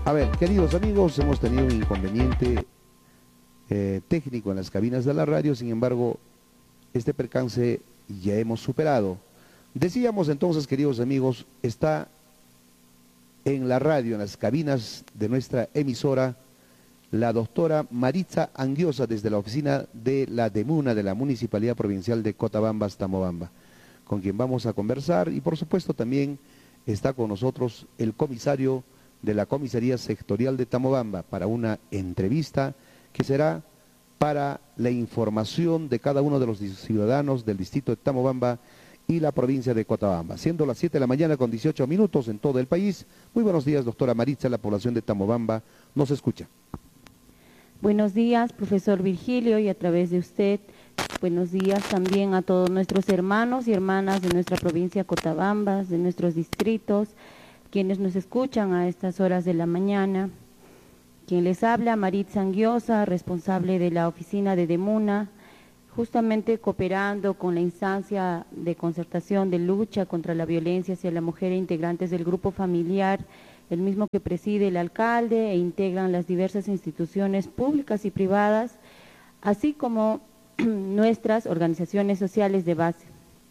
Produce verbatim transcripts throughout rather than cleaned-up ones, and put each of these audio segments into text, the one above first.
A ver, queridos amigos, hemos tenido un inconveniente eh, técnico en las cabinas de la radio, sin embargo, este percance ya hemos superado. Decíamos entonces, queridos amigos, está en la radio, en las cabinas de nuestra emisora, la doctora Maritza Anguiosa, desde la oficina de la DEMUNA, de la Municipalidad Provincial de Cotabambas, Tamobamba, con quien vamos a conversar, y por supuesto también está con nosotros el comisario de la Comisaría Sectorial de Tamobamba para una entrevista que será para la información de cada uno de los ciudadanos del distrito de Tamobamba y la provincia de Cotabamba. Siendo las siete de la mañana con dieciocho minutos en todo el país. Muy buenos días, doctora Maritza, la población de Tamobamba nos escucha. Buenos días, profesor Virgilio, y a través de usted, buenos días también a todos nuestros hermanos y hermanas de nuestra provincia de Cotabamba, de nuestros distritos, quienes nos escuchan a estas horas de la mañana. Quien les habla, Maritza Anguiosa, responsable de la oficina de DEMUNA, justamente cooperando con la instancia de concertación de lucha contra la violencia hacia la mujer e integrantes del grupo familiar, el mismo que preside el alcalde e integran las diversas instituciones públicas y privadas, así como nuestras organizaciones sociales de base.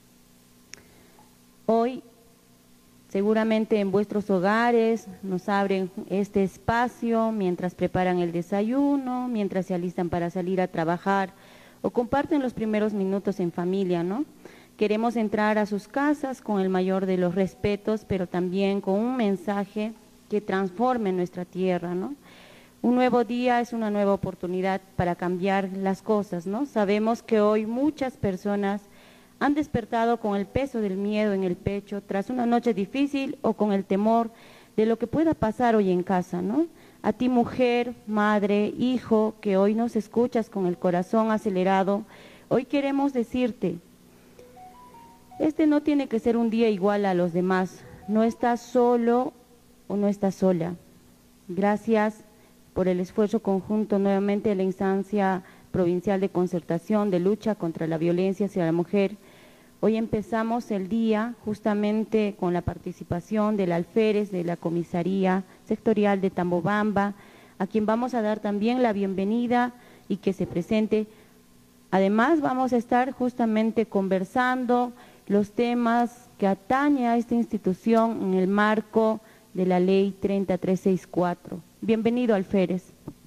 Hoy, seguramente en vuestros hogares nos abren este espacio mientras preparan el desayuno, mientras se alistan para salir a trabajar o comparten los primeros minutos en familia, ¿no? Queremos entrar a sus casas con el mayor de los respetos, pero también con un mensaje que transforme nuestra tierra, ¿no? Un nuevo día es una nueva oportunidad para cambiar las cosas, ¿no? Sabemos que hoy muchas personas han despertado con el peso del miedo en el pecho tras una noche difícil o con el temor de lo que pueda pasar hoy en casa, ¿no? A ti, mujer, madre, hijo, que hoy nos escuchas con el corazón acelerado, hoy queremos decirte, este no tiene que ser un día igual a los demás, no estás solo o no estás sola. Gracias por el esfuerzo conjunto nuevamente de la instancia provincial de concertación de lucha contra la violencia hacia la mujer. Hoy empezamos el día justamente con la participación del alférez de la Comisaría Sectorial de Tamobamba, a quien vamos a dar también la bienvenida y que se presente. Además vamos a estar justamente conversando los temas que atañe a esta institución en el marco de la ley treinta mil trescientos sesenta y cuatro. Bienvenido, alférez.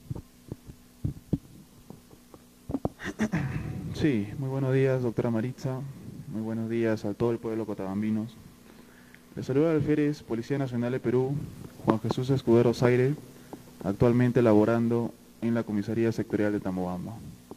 Sí, muy buenos días, doctora Maritza. Muy buenos días a todo el pueblo cotabambinos. Les saluda el alférez Policía Nacional de Perú, Juan Jesús Escudero Zaire, actualmente laborando en la Comisaría Sectorial de Tamobamba.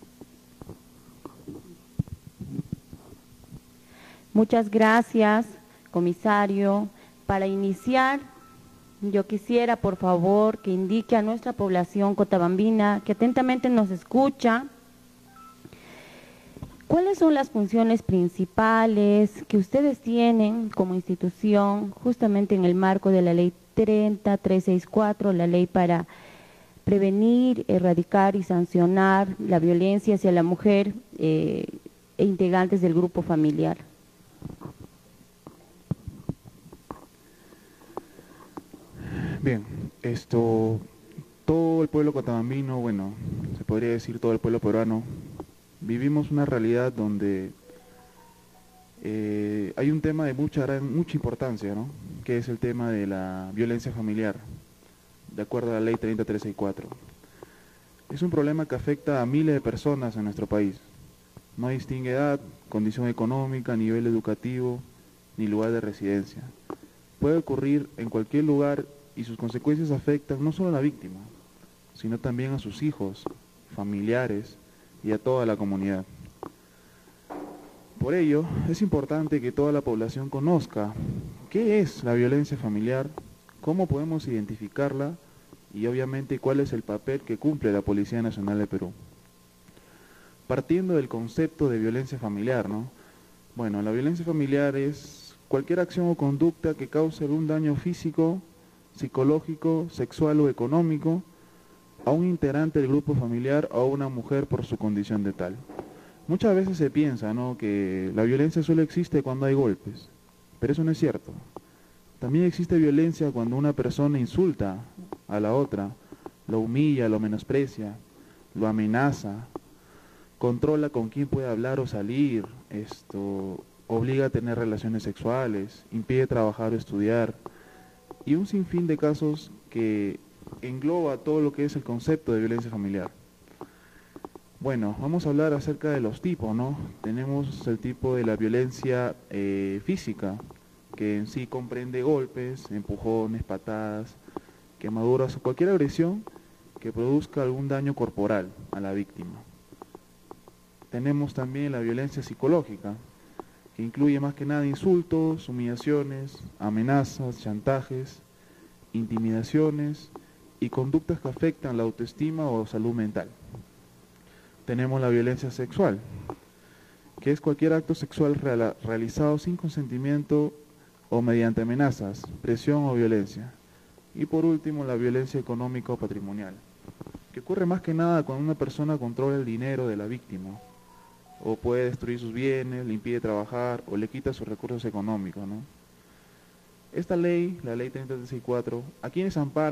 Muchas gracias, comisario. Para iniciar, yo quisiera, por favor, que indique a nuestra población cotabambina que atentamente nos escucha, ¿cuáles son las funciones principales que ustedes tienen como institución justamente en el marco de la ley treinta mil trescientos sesenta y cuatro, la ley para prevenir, erradicar y sancionar la violencia hacia la mujer eh, e integrantes del grupo familiar? Bien, esto, todo el pueblo cotabambino, bueno, se podría decir todo el pueblo peruano, vivimos una realidad donde eh, hay un tema de mucha, gran, mucha importancia, ¿no? Que es el tema de la violencia familiar, de acuerdo a la ley treinta mil trescientos sesenta y cuatro. Es un problema que afecta a miles de personas en nuestro país. No distingue edad, condición económica, nivel educativo, ni lugar de residencia. Puede ocurrir en cualquier lugar y sus consecuencias afectan no solo a la víctima, sino también a sus hijos, familiares y a toda la comunidad. Por ello, es importante que toda la población conozca qué es la violencia familiar, cómo podemos identificarla y obviamente cuál es el papel que cumple la Policía Nacional de Perú. Partiendo del concepto de violencia familiar, ¿no? Bueno, la violencia familiar es cualquier acción o conducta que cause algún daño físico, psicológico, sexual o económico a un integrante del grupo familiar o a una mujer por su condición de tal. Muchas veces se piensa, ¿no?, que la violencia solo existe cuando hay golpes, pero eso no es cierto. También existe violencia cuando una persona insulta a la otra, lo humilla, lo menosprecia, lo amenaza, controla con quién puede hablar o salir, esto, obliga a tener relaciones sexuales, impide trabajar o estudiar, y un sinfín de casos que engloba todo lo que es el concepto de violencia familiar. Bueno, vamos a hablar acerca de los tipos, ¿no? Tenemos el tipo de la violencia eh, física, que en sí comprende golpes, empujones, patadas, quemaduras o cualquier agresión que produzca algún daño corporal a la víctima. Tenemos también la violencia psicológica, que incluye más que nada insultos, humillaciones, amenazas, chantajes, intimidaciones y conductas que afectan la autoestima o salud mental. Tenemos la violencia sexual, que es cualquier acto sexual real, realizado sin consentimiento o mediante amenazas, presión o violencia. Y por último, la violencia económica o patrimonial, que ocurre más que nada cuando una persona controla el dinero de la víctima, o puede destruir sus bienes, le impide trabajar o le quita sus recursos económicos, ¿no? Esta ley, la ley treinta sesenta y cuatro, ¿a quiénes ampara?